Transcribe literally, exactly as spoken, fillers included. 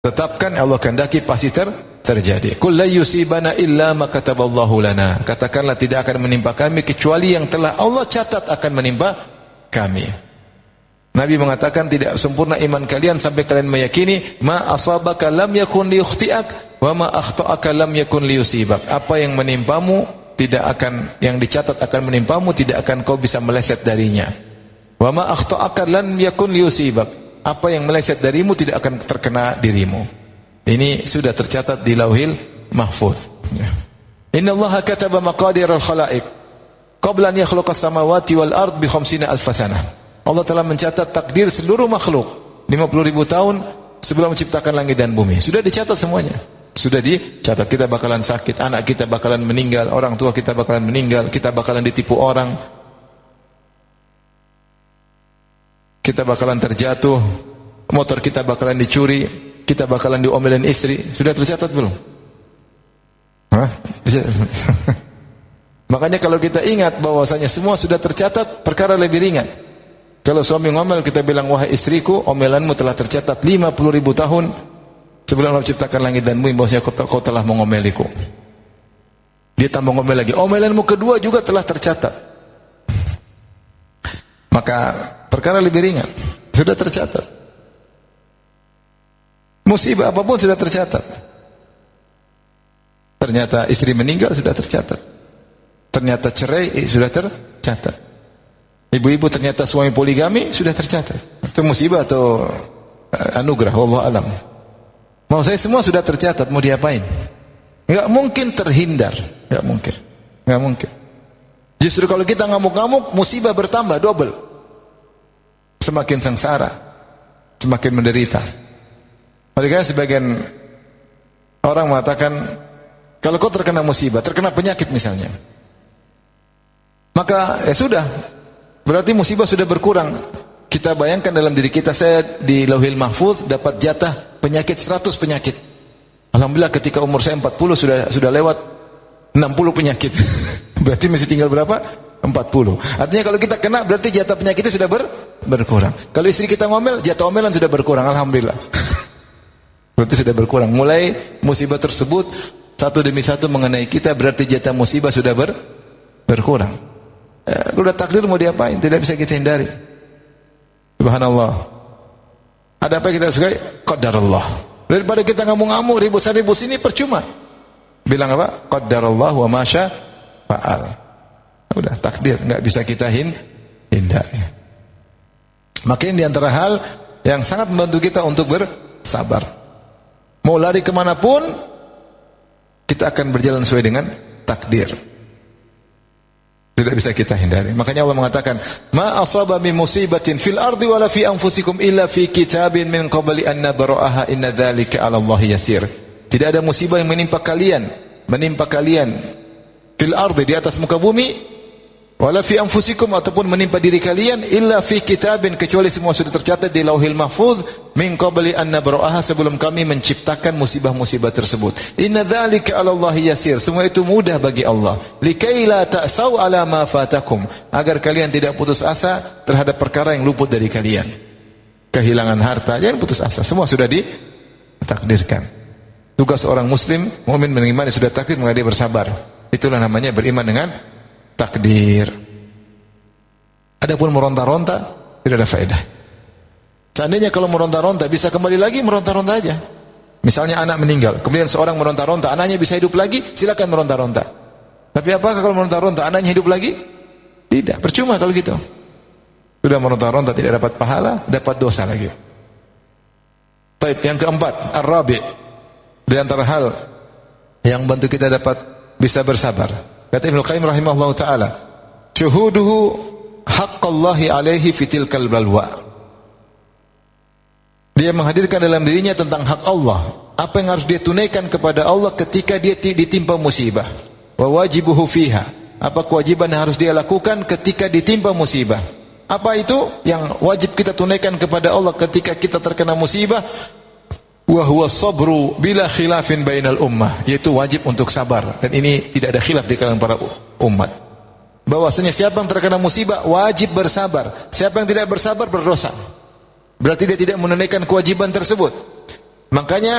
tetapkan, Allah kehendaki pasti ter terjadi. Qul la yusibana illa ma kataballahu lana. Katakanlah tidak akan menimpa kami kecuali yang telah Allah catat akan menimpa kami. Nabi mengatakan tidak sempurna iman kalian sampai kalian meyakini ma asabaka lam yakun liyukhti'ak wa ma akhta'aka lam yakun liyusibak. Apa yang menimpamu tidak akan, yang dicatat akan menimpamu tidak akan kau bisa meleset darinya. Wa ma akhta'aka lam yakun liyusibak. Apa yang meleset darimu tidak akan terkena dirimu. Ini sudah tercatat di Lauhil Mahfuz. Inna Allah kataba maqadir al-khalaiq qabla an yakhluqa as-samawati wal ard bi khamsina alf sanah. Allah telah mencatat takdir seluruh makhluk lima puluh ribu tahun sebelum menciptakan langit dan bumi. Sudah dicatat semuanya. Sudah dicatat, kita bakalan sakit, anak kita bakalan meninggal, orang tua kita bakalan meninggal, kita bakalan ditipu orang, kita bakalan terjatuh, motor kita bakalan dicuri, kita bakalan diomelin istri. Sudah tercatat belum? Hah? Makanya kalau kita ingat bahwasanya semua sudah tercatat, perkara lebih ringan. Kalau suami ngomel, kita bilang, wahai istriku, omelanmu telah tercatat lima puluh ribu tahun sebelum Allah menciptakan langit dan bumi, bahwasanya kau, kau telah mengomeliku. Dia tambah ngomel lagi, omelanmu kedua juga telah tercatat. Maka perkara lebih ringan, sudah tercatat. Musibah apapun sudah tercatat. Ternyata istri meninggal sudah tercatat. Ternyata cerai eh, sudah tercatat. Ibu-ibu ternyata suami poligami sudah tercatat. Itu musibah atau uh, anugerah, wallahu alam. Mau saya semua sudah tercatat, mau diapain? Enggak mungkin terhindar, enggak mungkin. Enggak mungkin. Justru kalau kita ngamuk-ngamuk, musibah bertambah double. Semakin sengsara, semakin menderita. Oleh karena sebagian orang mengatakan, kalau kau terkena musibah, terkena penyakit misalnya, maka ya sudah, berarti musibah sudah berkurang. Kita bayangkan dalam diri kita, saya di Lauhil Mahfuz dapat jatah penyakit seratus penyakit. Alhamdulillah ketika umur saya empat puluh sudah sudah lewat enam puluh penyakit. Berarti masih tinggal berapa? empat puluh. Artinya kalau kita kena berarti jatah penyakitnya sudah ber, berkurang. Kalau istri kita ngomel, jatah omelan sudah berkurang. Alhamdulillah. Berarti sudah berkurang. Mulai musibah tersebut satu demi satu mengenai kita, berarti jatah musibah sudah ber, berkurang. Eh, udah takdir mau diapain? Tidak bisa kita hindari. Subhanallah. Ada apa yang kita sukai? Qadarullah. Daripada kita ngamuk-ngamuk, ribut sana ribut sini, percuma. Bilang apa? Qadarullah wa ma syaa fa'al. Udah takdir, enggak bisa kita hindari. Makin di antara hal yang sangat membantu kita untuk bersabar. Mau lari kemanapun, kita akan berjalan sesuai dengan takdir. Tidak bisa kita hindari. Makanya Allah mengatakan, ma asaba min musibatin fil ardi wala fi anfusikum illa fi kitabin min qabli an nabra'aha inna dzalika 'ala Allah yasir. Tidak ada musibah yang menimpa kalian, menimpa kalian fil ardi, di atas muka bumi, wala fi anfusikum, ataupun menimpa diri kalian, illa fi kitabin, kecuali semua sudah tercatat di Lauhil Mahfuz, min qabli an nabra'aha, sebelum kami menciptakan musibah-musibah tersebut. Inna dzalika 'ala Allah yasir, semua itu mudah bagi Allah. Likai la ta'sau 'ala ma fatakum, agar kalian tidak putus asa terhadap perkara yang luput dari kalian. Kehilangan harta, jangan putus asa, semua sudah ditakdirkan. Tugas orang muslim, mukmin mengimani sudah takdir, maka dia bersabar. Itulah namanya beriman dengan takdir. Adapun meronta-ronta tidak ada faedah. Seandainya kalau meronta-ronta bisa kembali lagi, meronta-ronta aja. Misalnya anak meninggal, kemudian seorang meronta-ronta, anaknya bisa hidup lagi, silakan meronta-ronta. Tapi apakah kalau meronta-ronta anaknya hidup lagi? Tidak, percuma kalau gitu. Sudah meronta-ronta tidak dapat pahala, dapat dosa lagi. Taib yang keempat, ar-rabi', di antara hal yang bantu kita dapat bisa bersabar. Kata Ibnu Qayyim rahimahullah ta'ala, syuhuduhu haqqallahi alaihi fitil kalbalwa. Dia menghadirkan dalam dirinya tentang hak Allah, apa yang harus dia tunaikan kepada Allah ketika dia ditimpa musibah. Wa wajibuhu fiha, apa kewajiban yang harus dia lakukan ketika ditimpa musibah. Apa itu yang wajib kita tunaikan kepada Allah ketika kita terkena musibah? Wa huwa sabru bila khilafin bainal ummah, yaitu wajib untuk sabar, dan ini tidak ada khilaf di kalangan para umat. Bahwasanya siapa yang terkena musibah wajib bersabar, siapa yang tidak bersabar berdosa. Berarti dia tidak menunaikan kewajiban tersebut. Makanya